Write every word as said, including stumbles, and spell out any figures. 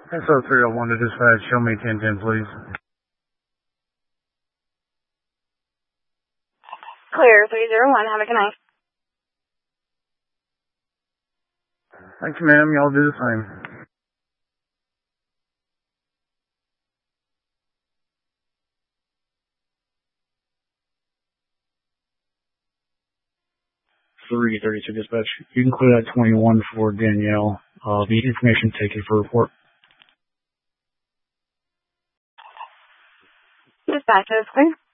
S O three oh one to dispatch, show me ten ten, please. Clear, three zero one, have a good night. Thanks, ma'am. Y'all do the same. three thirty-two dispatch. You can clear that twenty-one for Danielle. Uh, the information taken for report. Dispatch is clear.